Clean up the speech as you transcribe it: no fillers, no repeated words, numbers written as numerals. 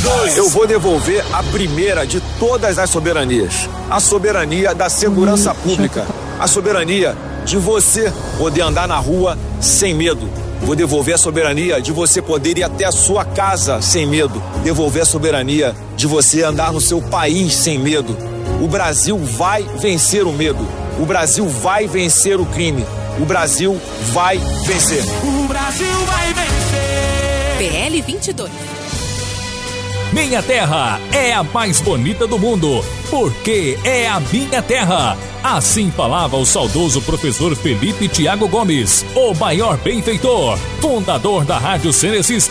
Eu vou devolver a primeira de todas as soberanias. A soberania da segurança pública. A soberania de você poder andar na rua sem medo. Vou devolver a soberania de você poder ir até a sua casa sem medo. Devolver a soberania de você andar no seu país sem medo. O Brasil vai vencer o medo. O Brasil vai vencer o crime. O Brasil vai vencer. O Brasil vai vencer. PL 22. Minha terra é a mais bonita do mundo, porque é a minha terra. Assim falava o saudoso professor Felipe Thiago Gomes, o maior benfeitor, fundador da Rádio Cenesis